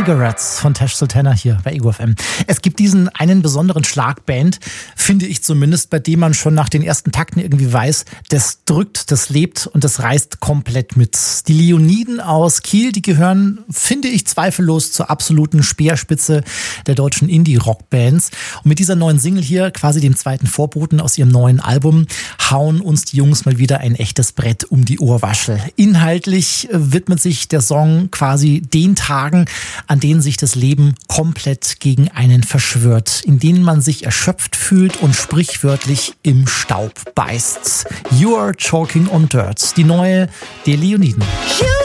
Cigarettes von Tash Sultana hier bei Ego FM. Es gibt diesen einen besonderen Schlagband, finde ich zumindest, bei dem man schon nach den ersten Takten irgendwie weiß, das drückt, das lebt und das reißt komplett mit. Die Leoniden aus Kiel, die gehören, finde ich, zweifellos zur absoluten Speerspitze der deutschen Indie-Rock-Bands. Und mit dieser neuen Single hier, quasi dem zweiten Vorboten aus ihrem neuen Album, hauen uns die Jungs mal wieder ein echtes Brett um die Ohrwaschel. Inhaltlich widmet sich der Song quasi den Tagen, an denen sich das Leben komplett gegen einen verschwört, in denen man sich erschöpft fühlt und sprichwörtlich im Staub beißt. You are choking on dirt, die neue der Leoniden.